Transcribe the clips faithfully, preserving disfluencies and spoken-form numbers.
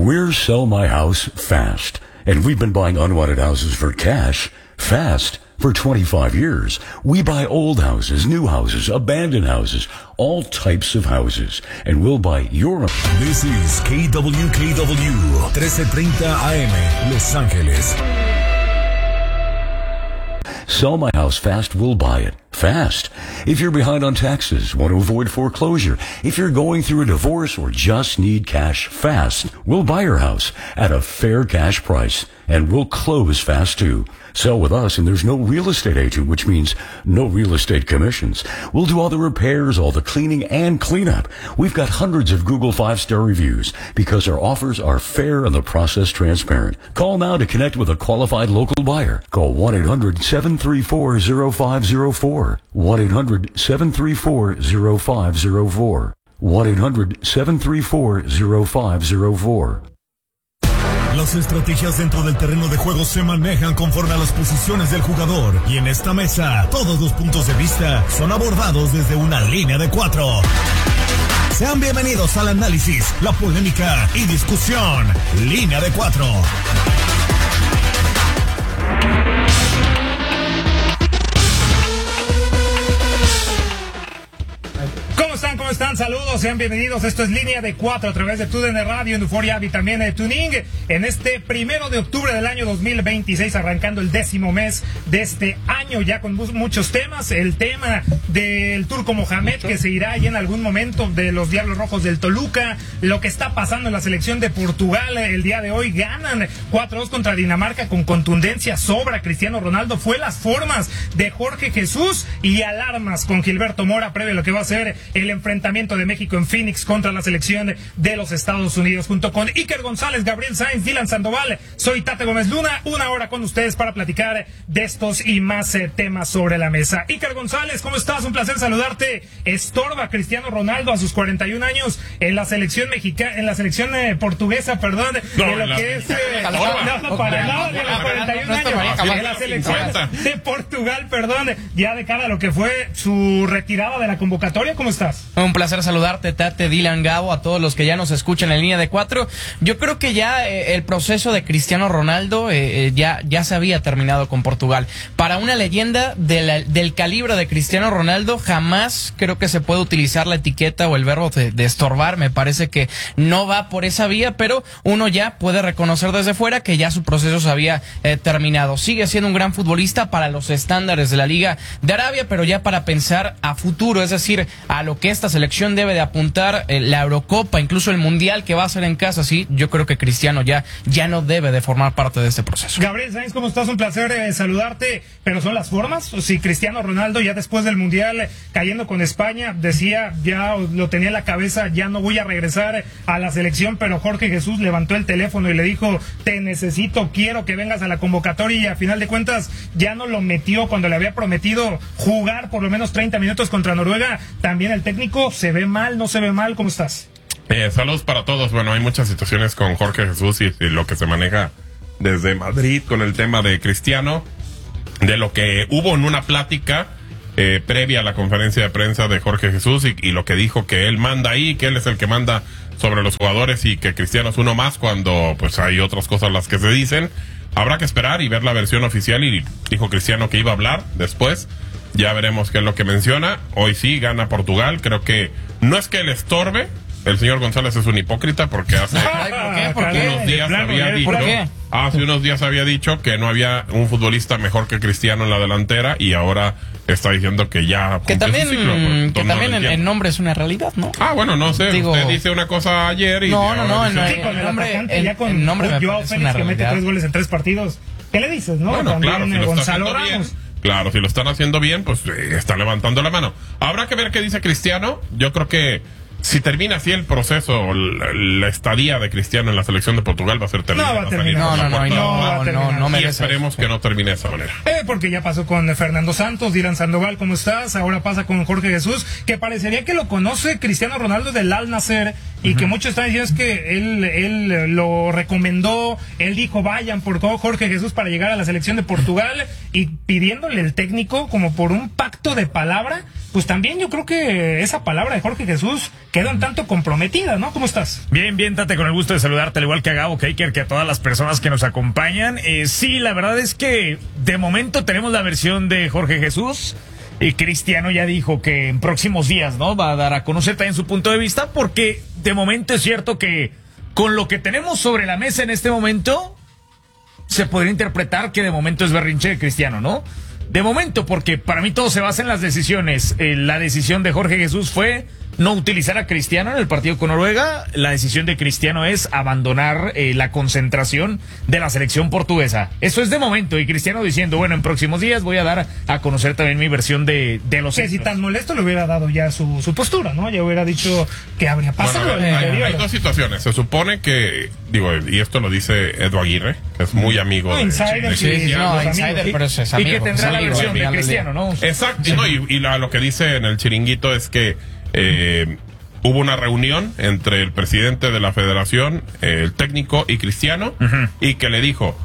We're Sell My House Fast, and we've been buying unwanted houses for cash fast for twenty-five years. We buy old houses, new houses, abandoned houses, all types of houses, and we'll buy your... This is K W K W, thirteen thirty A M, Los Ángeles. Sell My House Fast, we'll buy it fast. If you're behind on taxes, want to avoid foreclosure, if you're going through a divorce or just need cash fast, we'll buy your house at a fair cash price, and we'll close fast too. Sell with us, and there's no real estate agent, which means no real estate commissions. We'll do all the repairs, all the cleaning, and cleanup. We've got hundreds of Google five-star reviews because our offers are fair and the process transparent. Call now to connect with a qualified local buyer. Call one eight hundred seven three four zero five zero four. one eight hundred seven three four zero five zero four. one eight hundred seven three four zero five zero four. Las estrategias dentro del terreno de juego se manejan conforme a las posiciones del jugador. Y en esta mesa, todos los puntos de vista son abordados desde una línea de cuatro. Sean bienvenidos al análisis, la polémica y discusión. Línea de cuatro. ¿Cómo están? ¿Cómo están? Saludos, sean bienvenidos. Esto es Línea de Cuatro a través de T U D N Radio, en Euforia y también de Tuning. En este primero de octubre del año dos mil veintiséis, arrancando el décimo mes de este año, ya con muchos temas. El tema del Turco Mohamed, que se irá ya en algún momento, de los Diablos Rojos del Toluca, lo que está pasando en la selección de Portugal. El día de hoy ganan cuatro dos contra Dinamarca con contundencia, sobra Cristiano Ronaldo. Fue las formas de Jorge Jesús y alarmas con Gilberto Mora previo a lo que va a ser el enfrentamiento de México en Phoenix contra la selección de los Estados Unidos, junto con Iker González, Gabriel Sainz, Dylan Sandoval. Soy Tate Gómez Luna, una hora con ustedes para platicar de estos y más eh, temas sobre la mesa. Iker González, ¿cómo estás? Un placer saludarte. Estorba Cristiano Ronaldo a sus cuarenta y un años en la selección mexicana, en la selección eh, portuguesa, perdón, no, de lo la, que es eh, no, no, para nada, de los cuarenta y un años en la selección de Portugal, perdón, ya de cara a lo que fue su retirada de la convocatoria. ¿Cómo estás? Un placer saludarte, Tate, Dylan, Gabo, a todos los que ya nos escuchan en Línea de Cuatro. Yo creo que ya eh, el proceso de Cristiano Ronaldo eh, ya, ya se había terminado con Portugal. Para una leyenda de la, del calibre de Cristiano Ronaldo, jamás creo que se puede utilizar la etiqueta o el verbo de, de estorbar. Me parece que no va por esa vía, pero uno ya puede reconocer desde fuera que ya su proceso se había eh, terminado. Sigue siendo un gran futbolista para los estándares de la Liga de Arabia, pero ya para pensar a futuro, es decir, a lo que esta selección debe de apuntar, eh, la Eurocopa, incluso el Mundial que va a ser en casa, sí, yo creo que Cristiano ya, ya no debe de formar parte de este proceso. Gabriel Sainz, ¿cómo estás? Un placer eh, saludarte, pero ¿son las formas? O si Cristiano Ronaldo ya después del Mundial eh, cayendo con España, decía, ya lo tenía en la cabeza, ya no voy a regresar a la selección, pero Jorge Jesús levantó el teléfono y le dijo, te necesito, quiero que vengas a la convocatoria, y a final de cuentas ya no lo metió cuando le había prometido jugar por lo menos treinta minutos contra Noruega. También el técnico, ¿se ve mal, no se ve mal? ¿Cómo estás? Eh, saludos para todos. Bueno, hay muchas situaciones con Jorge Jesús y, y lo que se maneja desde Madrid con el tema de Cristiano, de lo que hubo en una plática eh, previa a la conferencia de prensa de Jorge Jesús y, y lo que dijo que él manda ahí, que él es el que manda sobre los jugadores y que Cristiano es uno más, cuando pues hay otras cosas las que se dicen. Habrá que esperar y ver la versión oficial, y dijo Cristiano que iba a hablar después. Ya veremos qué es lo que menciona. Hoy sí gana Portugal. Creo que no es que él estorbe. El señor González es un hipócrita porque hace Ay, ¿por qué? ¿Por qué? unos días Plano, había dicho, ¿por qué? hace unos días había dicho que no había un futbolista mejor que Cristiano en la delantera, y ahora está diciendo que ya que también, ciclo, pues, que no también en, en nombre es una realidad, ¿no? Ah, bueno, no sé. Digo, usted dice una cosa ayer y no, no, no, dice, no, Sí, con el nombre- atacante, el- ya con el nombre me Joao parece Félix, una que mete realidad. tres goles en tres partidos. ¿Qué le dices, no? Bueno, También claro, si lo está Gonzalo haciendo bien, Ramos. claro, si lo están haciendo bien, pues eh, está levantando la mano. Habrá que ver qué dice Cristiano. Yo creo que si termina así el proceso, la, la estadía de Cristiano en la selección de Portugal va a ser terrible. No va a Va a salir terminar. por No, la no, no, puerta no, de va a atrás. no, no, no Y merece. esperemos que no termine de esa manera. Eh, porque ya pasó con Fernando Santos, Dylan Sandoval, ¿cómo estás? Ahora pasa con Jorge Jesús, que parecería que lo conoce Cristiano Ronaldo del Al Nassr, y uh-huh. que muchos están diciendo es que él, él lo recomendó, él dijo vayan por Jorge Jesús para llegar a la selección de Portugal, y pidiéndole el técnico como por un pacto de palabra pues también yo creo que esa palabra de Jorge Jesús quedó un tanto comprometida, ¿no? ¿Cómo estás? Bien, bien, Tate, con el gusto de saludarte, al igual que a Gabo, que Iker, que a todas las personas que nos acompañan. Eh, sí, la verdad es que de momento tenemos la versión de Jorge Jesús. Y Cristiano ya dijo que en próximos días, ¿no? Va a dar a conocer también su punto de vista, porque de momento es cierto que con lo que tenemos sobre la mesa en este momento, se podría interpretar que de momento es berrinche de Cristiano, ¿no? De momento, porque para mí todo se basa en las decisiones. Eh, la decisión de Jorge Jesús fue no utilizar a Cristiano en el partido con Noruega. La decisión de Cristiano es abandonar eh, la concentración de la selección portuguesa. Eso es de momento. Y Cristiano diciendo, bueno, en próximos días voy a dar a conocer también mi versión de, de los Que hechos. si tan molesto le hubiera dado ya su, su postura, ¿no? Ya hubiera dicho que habría pasado Bueno, a ver, en el hay, interior. hay dos situaciones. Se supone que, digo, y esto lo dice Edu Aguirre, que es muy amigo No, de, insider, de sí, Cristiano. No, los insider, amigos. pero ese es Y amigo. que tendrá es la amigo, versión de al final del Cristiano, día. ¿no? Exacto, no, y, y la- lo que dice en el chiringuito es que eh, hubo una reunión entre el presidente de la federación, eh, el técnico y Cristiano, y que le dijo,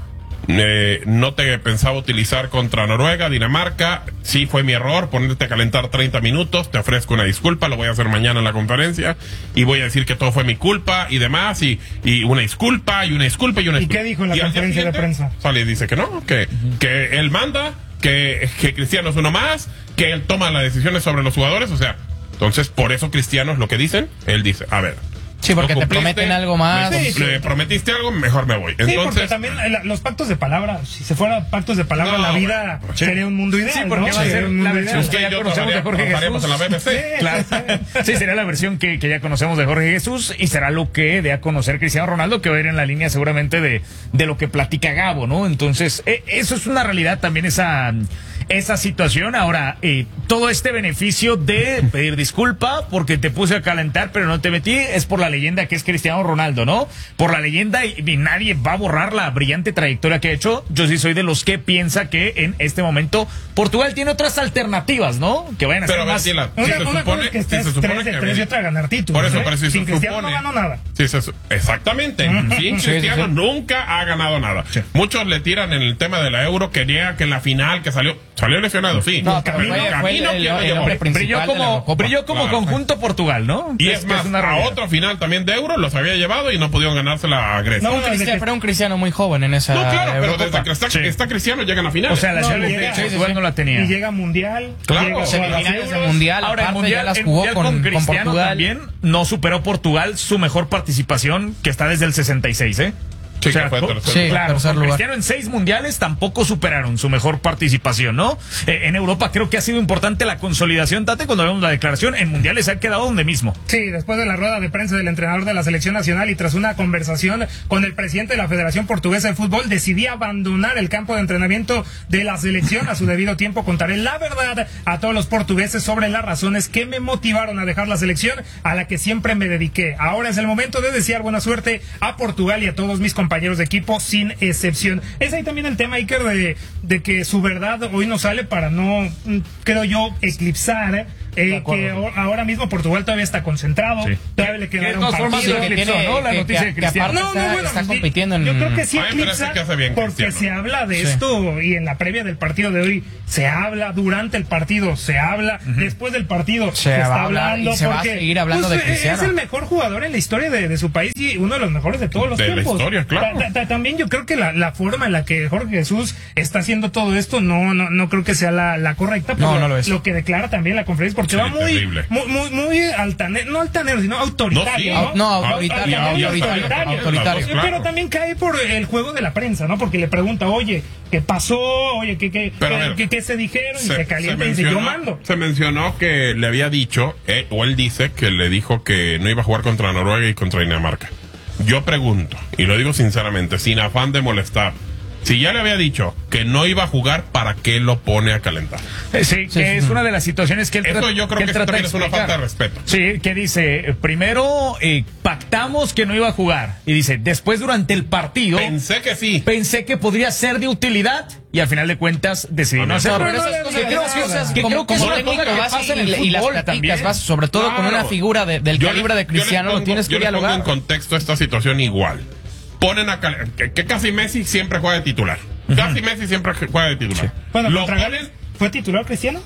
eh, no te pensaba utilizar contra Noruega, Dinamarca, sí fue mi error, ponerte a calentar treinta minutos, te ofrezco una disculpa, lo voy a hacer mañana en la conferencia, y voy a decir que todo fue mi culpa y demás, y, y una disculpa, y una disculpa, y una ¿Y disculpa. qué dijo en la al día conferencia de siguiente prensa? Sale y dice que no, que, que él manda, que, que Cristiano es uno más, que él toma las decisiones sobre los jugadores, o sea, entonces por eso Cristiano es lo que dicen, él dice, a ver. Sí, porque ¿lo te cumpliste? prometen algo más. Me, Sí, sí. me prometiste algo, mejor me voy. Sí, porque Entonces, también la- los pactos de palabra, si se fueran pactos de palabra, No, la vida bueno, sí. sería un mundo ideal. Sí, porque ¿no? va a Sería ser un la mundo versión ideal. que ya yo conocemos de todavía Jorge trabajaremos Jesús. en la B B C. Claro. Sí, sería la versión que, que ya conocemos de Jorge Jesús y será lo que dé a conocer Cristiano Ronaldo, que va a ir en la línea seguramente de, de lo que platica Gabo, ¿no? Entonces, eh, eso es una realidad también, esa, esa situación. Ahora, eh, todo este beneficio de pedir disculpa porque te puse a calentar pero no te metí, es por la leyenda que es Cristiano Ronaldo, ¿no? Por la leyenda, y, y nadie va a borrar la brillante trayectoria que ha hecho. Yo sí soy de los que piensa que en este momento Portugal tiene otras alternativas, ¿no? Que vayan a pero ser a ver, más... Dila, si Una, se una cosa supone, es que si estés se supone tres de que tres y otra ganar títulos. Por eso, ¿eh? pero si Sin se Cristiano supone, no ganó nada. Sí, se su- exactamente. Sin Sí, Cristiano sí, sí. nunca ha ganado nada. Muchos le tiran en el tema de la Euro, que niega que en la final que salió, salió lesionado, sí. No, pero Camino- fue- fue camino el- que lo el llevó. hombre principal brilló de la como, Eurocopa. brilló como Claro. conjunto Portugal, ¿no? Y Es es que más, una a realidad. otra final también de Euro los había llevado y no pudieron ganársela a Grecia. No, Un desde Cristiano, que- pero un Cristiano muy joven en esa No, claro, pero Eurocopa. desde que está, Sí. está Cristiano llegan a final. O sea, la No, Champions llega- League sí, sí, Portugal sí. no la tenía. Y llega Mundial. Claro. llega a Semifinales las de Euros. Mundial, Ahora, el aparte, mundial, ya las el jugó mundial con, con con Cristiano Portugal. también no superó Portugal su mejor participación, que está desde el sesenta y seis, ¿eh? Sí, que fue con- tercero. Sí, claro, tercer con lugar. Cristiano en seis mundiales tampoco superaron su mejor participación, ¿no? Eh, en Europa creo que ha sido importante la consolidación, Tate, cuando vemos la declaración, en mundiales se ha quedado donde mismo. Sí, después de la rueda de prensa del entrenador de la selección nacional y tras una conversación con el presidente de la Federación Portuguesa de Fútbol, decidí abandonar el campo de entrenamiento de la selección a su debido tiempo. Contaré la verdad a todos los portugueses sobre las razones que me motivaron a dejar la selección a la que siempre me dediqué. Ahora es el momento de desear buena suerte a Portugal y a todos mis compañeros de equipo, sin excepción. Es ahí también el tema, Iker, de, de que su verdad hoy no sale para no, mm, creo yo, eclipsar eh, que o- ahora mismo Portugal todavía está concentrado, Sí. todavía le Que de quedaron todas formas partidos. sí, que eclipsó, tiene- ¿no? La que- noticia que- de que Cristiano. aparte No, no, está, bueno, está di- compitiendo en... yo creo que sí A mí me parece eclipsa que hace bien porque Cristiano. se habla de Sí. esto y en la previa del partido de hoy se habla, durante el partido se habla, después del partido se, Se va está a hablar hablando y se va a porque, seguir hablando pues, de Cristiano. es el mejor jugador en la historia de, de su país y uno de los mejores de todos los De la tiempos. historia, claro. Ta- ta- También yo creo que la, la forma en la que Jorge Jesús está haciendo todo esto no no, no creo que sea la, la correcta. No, por no lo es. Lo que declara también la conferencia, porque Sí, va muy, terrible. muy, muy, muy altanero, no altanero, sino autoritario. No, sí. No, Au- autoritario, au- autoritario, autoritario. autoritario. Pero Claro. también cae por el juego de la prensa, ¿no? Porque le pregunta, oye, ¿qué pasó? Oye, ¿qué, qué, Pero, a qué, ver, qué- qué se dijeron? y se calienta y dice, mencionó, yo mando. se mencionó que le había dicho, eh, o él dice que le dijo que no iba a jugar contra Noruega y contra Dinamarca. Yo pregunto, y lo digo sinceramente, sin afán de molestar, si ya le había dicho que no iba a jugar, ¿para qué lo pone a calentar? Eh, Sí, Sí, que sí. es una de las situaciones que él, Eso tra- yo creo él que trata también de es una explicar. falta de respeto. Sí, que dice, eh, primero eh, pactamos que no iba a jugar. Y dice, después durante el partido Pensé que sí. pensé que podría ser de utilidad y al final de cuentas decidí no No, hacerlo. No, pero no, esas no, cosas, no, esas no, no, cosas, no, que como, creo que como es una técnico cosa que vas pasa en el y, y las fútbol platicas, también. vas, sobre todo con Claro. una figura de- del Yo calibre les- de Cristiano, yo les lo tienes que pongo- yo les pongo dialogar. en contexto esta situación igual. Ponen a cal- que, que casi Messi siempre juega de titular. Casi Messi siempre juega de titular. Bueno, lo contra ponen, Gales, ¿fue titular Cristiano?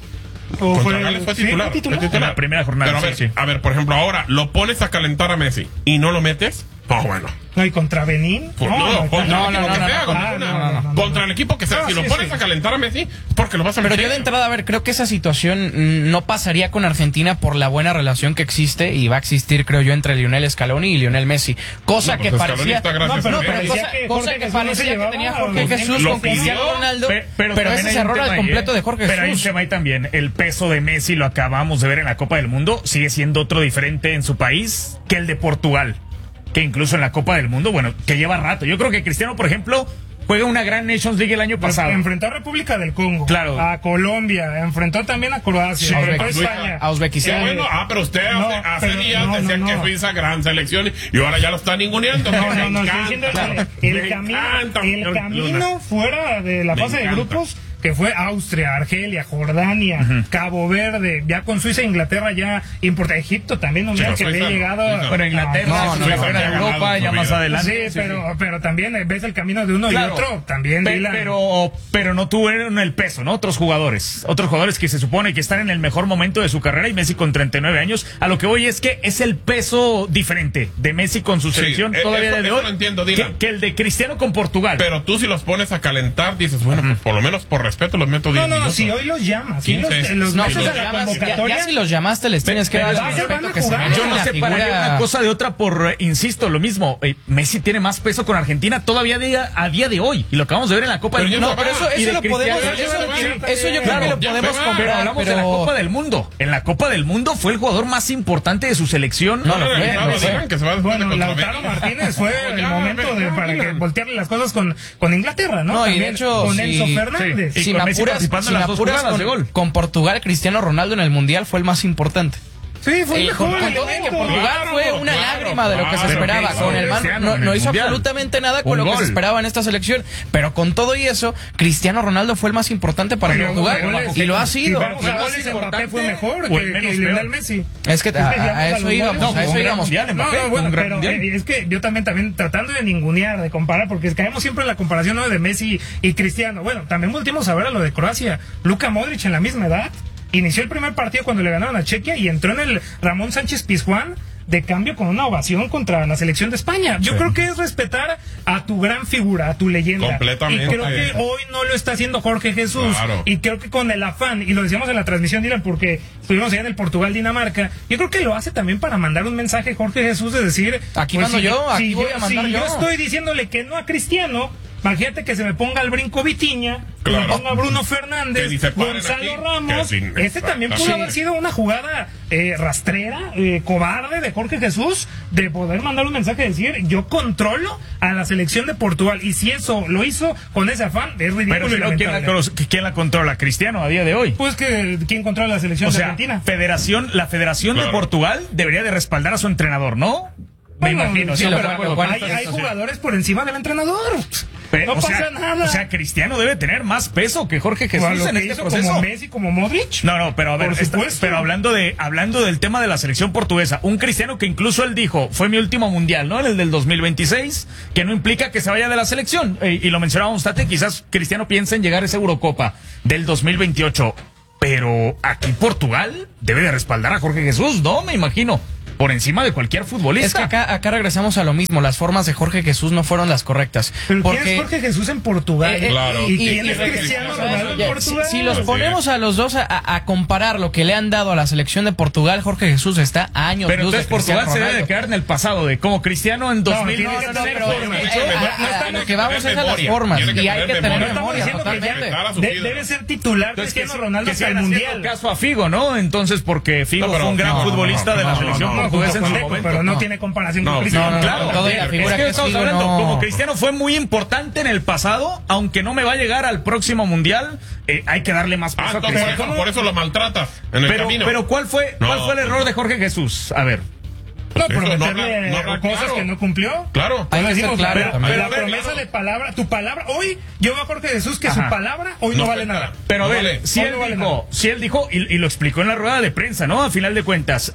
O Contra fue, Gales fue sí, titular. fue titular. fue En la primera jornada, Pero a ver, sí, sí. a ver, por ejemplo, ahora lo pones a calentar a Messi y no lo metes. Oh, bueno. No, y contra Benín. Pues no, contra no, el no, equipo no, que no, sea, no, contra- no, no, no, no. contra el equipo que sea. No, Si lo sí, pones sí. a calentar a Messi, porque lo vas a Pero meter. yo de entrada, a ver, creo que esa situación mm, no pasaría con Argentina por la buena relación que existe y va a existir, creo yo, entre Lionel Scaloni y Lionel Messi. Cosa No, que pues Scaloni parecía... está gracias No, No, a pero Messi. parecía cosa, que cosa Jorge que Jesús no se parecía que llevaba tenía a Jorge los Jesús Lo con Cristiano pidió, Ronaldo, Pe- pero, también ese hay es un error tema al ahí, completo ¿eh? de Jorge Pero hay un Jesús. tema ahí también. El peso de Messi, lo acabamos de ver en la Copa del Mundo, sigue siendo otro diferente en su país que el de Portugal. Que incluso en la Copa del Mundo, bueno, que lleva rato. Yo creo que Cristiano, por ejemplo, juega una gran Nations League el año pasado. Enfrentó a República del Congo. Claro. A Colombia. Enfrentó también a Croacia. Sí, enfrentó a Uzbek- España. a Uzbekistán. Qué bueno, ah, pero usted No, hace, hace pero días no, no, decía no. que fue esa gran selección y ahora ya lo está ninguneando. No, Me no, no, estoy encanta, diciendo el, me el camino, encanta, el señor camino Luna. fuera de la Me fase de encanta. grupos, que fue Austria, Argelia, Jordania, Cabo Verde, ya con Suiza e Inglaterra ya importa. Egipto también, no Sí, mira no, que había Suiza no, llegado. Suiza no. Pero Inglaterra, No, no, si no, fuera no, de no, Europa, no, ya no, más no, adelante. Sí, pero, pero también ves el camino de uno Claro. y otro. También, Pe- Dylan. pero, pero no tuvieron el peso, ¿no? Otros jugadores. Otros jugadores que se supone que están en el mejor momento de su carrera y Messi con treinta y nueve años. A lo que voy es que es el peso diferente de Messi con su Sí, selección eh, todavía eso- de eso hoy lo entiendo, que, Dylan. que el de Cristiano con Portugal. Pero tú si los pones a calentar, dices, bueno, pues por lo menos por respeto los meto diez No, no, no, minutos. si hoy los llamas, si los, quince. los No, metes si a los la llamas, ya, convocatoria. ya si los llamaste les tienes que Pero dar el van a respeto que se jugar. merecen. Yo no La separaría figura- una cosa de otra por, eh, insisto, lo mismo. eh, Messi tiene más peso con Argentina todavía día- a día de hoy. Y lo acabamos de ver en la Copa Pero del ya Mundo. no, pero eso- Y eso de lo podemos- Cristiano- eso- Sí, eso yo creo claro, que lo ya podemos fue, Pero comprar, hablamos de la pero- Copa del Mundo. En la Copa del Mundo fue el jugador más importante de su selección. No, lo no, fue, claro, lo fue. digan que se va después Bueno, de contra Lautaro Bélgica. Martínez fue No, el ya, momento de, ya, para que Dylan. voltearle las cosas con, con Inglaterra, ¿no? No, y de También hecho, con sí, Enzo Fernández. sí. Y Si con me Messi apuras, participando si en me las dos apuras jugadas de con, gol. con Portugal, Cristiano Ronaldo en el Mundial fue el más importante. Sí, fue el Eh, mejor con, con todo y que elemento. Portugal Claro, fue una claro, lágrima de lo que se claro, esperaba. pero Con el man, Cristiano no, en no el hizo Mundial. absolutamente nada con Un lo que gol. se esperaba en esta selección. Pero con todo y eso, Cristiano Ronaldo fue el más importante para Pero Portugal. goles, y lo ha y sido. vamos Y a lo ha goles, sido. Mbappé fue mejor o el que, menos que Lionel peor. Messi. Es que a, a- a eso íbamos, No, a fue eso un gran íbamos. mundial, No, Mbappé, no, bueno, un gran pero mundial. eh, es que yo también, también tratando de ningunear, de comparar, porque caemos siempre en la comparación, ¿no?, de Messi y Cristiano. Bueno, también volvimos a ver a lo de Croacia. Luka Modric en la misma edad inició el primer partido cuando le ganaron a Chequia y entró en el Ramón Sánchez Pizjuán de cambio con una ovación contra la selección de España. Yo Sí. creo que es respetar a tu gran figura, a tu leyenda. Completamente. Y creo que hoy no lo está haciendo Jorge Jesús. Claro. Y creo que con el afán, y lo decíamos en la transmisión, Dylan, porque estuvimos allá en el Portugal-Dinamarca, yo creo que lo hace también para mandar un mensaje Jorge Jesús de decir... Aquí mando yo, aquí voy a mandar si yo. yo estoy diciéndole que no a Cristiano, imagínate que se me ponga al brinco Vitiña, que me Claro. ponga Bruno Que Fernández, ni se paren Gonzalo aquí, Ramos. que sin- Ese también pudo Sí. haber sido una jugada eh, rastrera, eh, cobarde de Jorge Jesús, de poder mandar un mensaje y decir, yo controlo a la selección de Portugal. Y si eso lo hizo con ese afán, es ridículo. Pero y si no, ¿quién la, lamentable. cono- ¿quién la controla? Cristiano a día de hoy. Pues que quién controla la selección O de sea, Argentina. Federación, la Federación de Claro. Portugal debería de respaldar a su entrenador, ¿no? Me Bueno, imagino. sí, ¿sí? pero Pero- bueno, bueno, hay, hay situación. jugadores por encima del entrenador. pero, no o pasa sea, nada. O sea, Cristiano debe tener más peso que Jorge O a Jesús lo en que este hizo proceso. como Messi, como Modric. No, no, pero a ver, Por esta- supuesto. pero hablando de hablando del tema de la selección portuguesa, un Cristiano que incluso él dijo, fue mi último mundial, ¿no? En el del dos mil veintiséis, que no implica que se vaya de la selección. Eh, y lo mencionábamos, Tate, quizás Cristiano piensa en llegar a esa Eurocopa del dos mil veintiocho. Pero aquí Portugal debe de respaldar a Jorge Jesús, ¿no? Me imagino. Por encima de cualquier futbolista. Es que acá, acá regresamos a lo mismo. Las formas de Jorge Jesús no fueron las correctas. Pero porque ¿quién es Jorge Jesús en Portugal? Eh, eh, Claro. ¿Y, y- quién y- es y- Cristiano y- Ronaldo en Ya, Portugal? Si, si los Así ponemos a los dos a, a comparar lo que le han dado a la selección de Portugal, Jorge Jesús está a años Pero luz de entonces Portugal Cristiano se debe de Ronaldo. quedar en el pasado, de como Cristiano en dos mil. tiene No, que no, no, tener pero forma. eh, Escúchame, eh, no, a- no a está lo en que vamos es a las memoria. formas Tiene que y hay tener que tener memoria. memoria No estamos diciendo que totalmente. ya- a su De- ídolo. debe ser titular Entonces, Cristiano que, Ronaldo que hasta el sigan haciendo Mundial. caso a Figo, ¿no? Entonces, porque Figo No, pero- fue un gran no, no, futbolista no, de la no, selección no, no, portuguesa en Con su Deco, momento. pero no, no. tiene comparación No, con Cristiano. no, no, Claro, con todo y la es figura que que estamos Figo, hablando, no. como Cristiano fue muy importante en el pasado, aunque no me va a llegar al próximo mundial, eh, hay que darle más Ah, peso a entonces por Cristiano. eso, por eso lo maltratas en el Pero, camino. pero ¿cuál fue, No, cuál fue el error de Jorge Jesús? A ver. No, Eso no prometerle habla- no habla cosas claro. que no cumplió. Claro. Hay que ser Decimos, claro pero- también. pero la Pero, promesa claro. de palabra, tu palabra, hoy yo veo a Jorge Jesús que Ajá. su palabra hoy no, No vale cuenta. nada. Pero a No ver, vale. si No, él no vale dijo, si él dijo, y, y lo explicó en la rueda de prensa, ¿no? A final de cuentas, eh,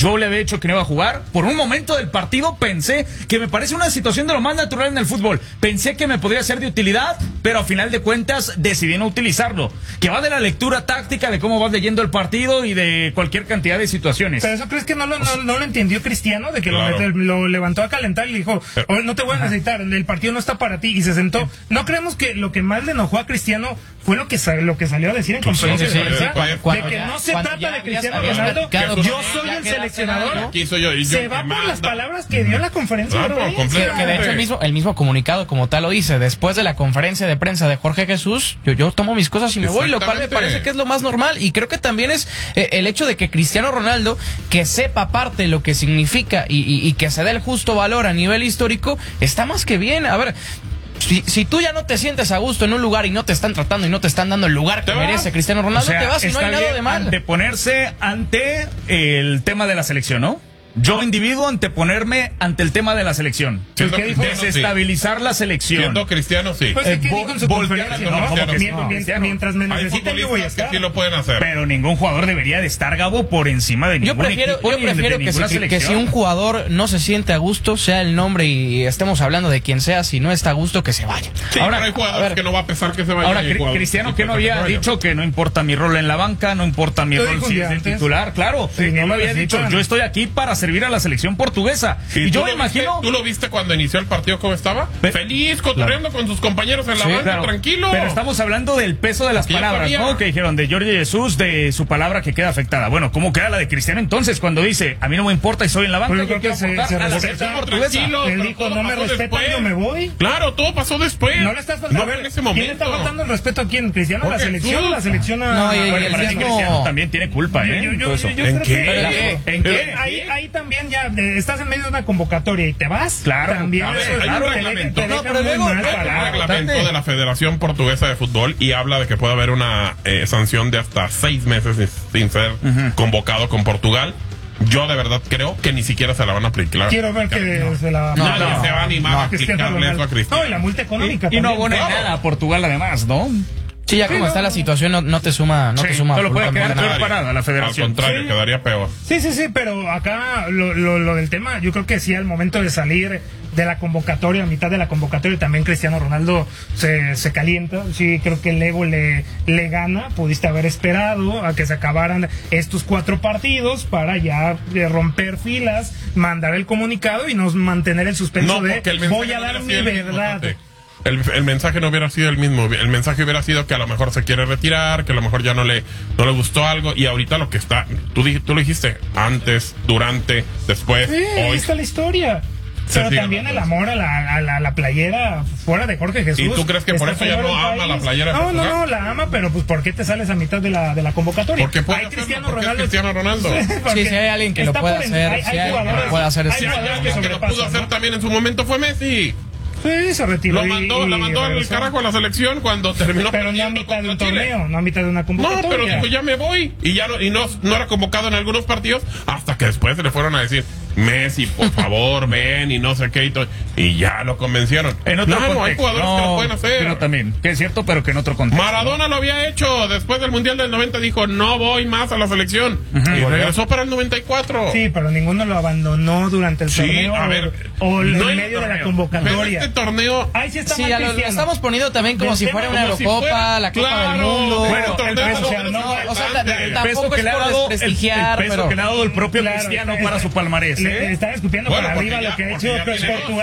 yo le había dicho que no iba a jugar. Por un momento del partido pensé que me parece una situación de lo más natural en el fútbol. Pensé que me podría ser de utilidad, pero a final de cuentas decidí no utilizarlo. Que va de la lectura táctica, de cómo vas leyendo el partido y de cualquier cantidad de situaciones. ¿Pero eso crees que no lo, no, no lo entendió Cristiano? De que Claro. lo, lo levantó a calentar y le dijo, oh, no te voy a necesitar, el partido no está para ti, y se sentó. ¿No creemos que lo que más le enojó a Cristiano fue lo que, sa- lo que salió a decir en conferencia sí, de sí, prensa? sí, De cuando que ya- no se cuando trata ya de habías- Cristiano habías Ronaldo, platicado yo que soy ya el quedaste seleccionador. ganado. Aquí soy yo, y yo Se que va por manda. las palabras que dio en la conferencia Claro, de prensa. completamente. Que de hecho el mismo, el mismo comunicado como tal lo dice, después de la conferencia de prensa de Jorge Jesús, yo, yo tomo mis cosas y me voy, lo cual me Exactamente. parece que es lo más normal, y creo que también es eh, el hecho de que Cristiano Ronaldo, que sepa parte de lo que significa y, y, y que se dé el justo valor a nivel histórico, está más que bien. A ver, si, si tú ya no te sientes a gusto en un lugar y no te están tratando y no te están dando el lugar que Te vas. merece Cristiano Ronaldo, O sea, te vas y no está hay nada bien de mal. anteponerse ante el tema de la selección, ¿no? Yo, individuo, anteponerme ante el tema de la selección. Siendo ¿Qué dijo? cristiano, sí. Desestabilizar la selección. Siendo cristiano, sí. Pues Eh, ¿qué vo- dijo en su voltear conferencia? a ¿no? Cristiano. Como que No, mientras, mientras me Hay necesiten, yo voy a futbolistas que estar. sí lo pueden hacer. Pero ningún jugador debería de estar, Gabo, por encima de Yo ningún prefiero, equipo yo ni de- prefiero de que, ninguna si, que selección. si un jugador no se siente a gusto, sea el nombre y estemos hablando de quien sea, si no está a gusto, que se vaya. Sí, Ahora, pero hay a jugadores ver, que no va a pesar que se vayan. Ahora, y hay Cri- jugadores Cristiano, sí que no pesa había se vayan. dicho que no importa mi rol en la banca, no importa mi Lo rol dijo si un es día el antes. titular, claro. Sí, Él no lo lo había dicho, necesitan. yo estoy aquí para servir a la selección portuguesa. ¿Y, Y, tú yo lo me viste- imagino... ¿Tú lo viste cuando inició el partido cómo estaba? Ve- Feliz, cotorreando con sus compañeros en la Sí, banca, claro. tranquilo. Pero estamos hablando del peso de las Aquí ya palabras, sabía. ¿no? Que dijeron de Jorge Jesús, de su palabra que queda afectada. Bueno, ¿cómo queda la de Cristiano entonces cuando dice, a mí no me importa y soy en la banca, Pues yo yo creo quiero que se- aportar se a la respeta. selección Estamos portuguesa? tranquilos. Él pero dijo, todo no me pasó respetan, después. yo me voy. Claro, todo pasó después. No le estás faltando. No fue en ese ¿Quién momento. le está faltando el respeto a quién? ¿Cristiano a la Jorge selección Jesús. o la selección a.? No, y- y Bueno, el para mí mismo- Cristiano también tiene culpa, ¿eh? Yo, yo, Todo eso. yo, yo ¿En creo qué? que ¿En ¿En Eh, qué? ahí, ahí también ya eh, estás en medio de una convocatoria y te vas. Claro, también a ver, eso hay un claro, te reglamento. deja- te No, deja pero muy luego- mal luego- Hay un parado. reglamento de la Federación Portuguesa de Fútbol y habla de que puede haber una eh, sanción de hasta seis meses sin, sin ser convocado con Portugal. Yo de verdad creo que ni siquiera se la van a aplicar. Quiero ver que No. se la. No, Nadie no, se va a animar a Cristiano aplicarle eso a Ronaldo. Cristiano. No, y la multa económica. Y no también. abone Claro. nada a Portugal además, ¿no? Sí, ya como no, está la no. situación, no, no te suma, no te Sí, suma. solo puede absolutamente quedar nada. peor parada la federación. Al contrario, Sí. quedaría peor. Sí, sí, sí, pero acá lo, lo, lo del tema, yo creo que sí, al momento de salir de la convocatoria, a mitad de la convocatoria, también Cristiano Ronaldo se, se calienta. Sí, creo que el ego le, le gana. Pudiste haber esperado a que se acabaran estos cuatro partidos para ya eh, romper filas, mandar el comunicado y nos mantener el suspenso No, de porque el mensaje voy a no dar hubiera mi sido el mismo, verdad. Tate. El, el mensaje no hubiera sido el mismo. El mensaje hubiera sido que a lo mejor se quiere retirar, que a lo mejor ya no le, no le gustó algo. Y ahorita lo que está, tú, di- tú lo dijiste, antes, durante, después, Sí, ahí hoy. está la historia. Se Pero sigue también el hablando. amor a la, a la, a la playera fuera de Jorge Jesús. ¿Y tú crees que por está eso ya fuera no del ama la país. playera de No, no, Portugal? no, la ama, pero pues ¿por qué te sales a mitad de la, de la convocatoria? Porque puede Hay hacerlo, Cristiano porque es Ronaldo. Cristiano Ronaldo. Porque Sí, si hay alguien que lo está pueda por en- hacer, hay- si hay hay alguien que jugadores- lo pueda hacer, hay sí. Si hay jugadores alguien que lo sobrepasan, pudo hacer ¿no? también en su momento fue Messi. Sí, se retiró. Lo y- mandó, y la mandó al regresó. carajo a la selección cuando terminó Pero no a perdiendo mitad de un contra Chile. torneo, no a mitad de una No, convocatoria. pero dijo, ya me voy. Y ya no, y no, no era convocado en algunos partidos hasta que después se le fueron a decir, Messi, por favor, ven y no sé qué y todo. Y ya lo convencieron. En otro Claro, hay contexto. jugadores que lo No, pueden hacer. Pero también, que es cierto, pero que en otro contexto. Maradona lo había hecho. Después del Mundial del noventa dijo, no voy más a la selección. Y regresó para el noventa y cuatro. Sí, pero ninguno lo abandonó durante el Sí, torneo a ver. o, o en no en el medio de la torneo. convocatoria. Pero este torneo... Ahí sí está Sí, mal ya lo, lo Cristiano. estamos poniendo también como Del si tema, fuera una como si Eurocopa, fuera- la Copa claro, del Mundo. bueno, el torneo peso- no, no, no, o sea, importante. la- El Tampoco peso que es le ha por dado, el, el desprestigiar, peso pero- que le ha dado el propio Claro, Cristiano está- para su palmarés. Le, ¿eh? le están escupiendo Bueno, para porque arriba ya- lo que ha porque hecho ya tiene Portugal.